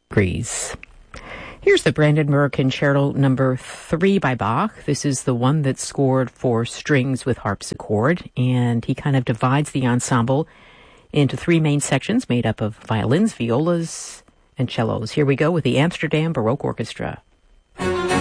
Degrees. Here's the Brandenburg Concerto number 3 by Bach. This is the one that's scored for strings with harpsichord, and he kind of divides the ensemble into 3 main sections made up of violins, violas, and cellos. Here we go with the Amsterdam Baroque Orchestra.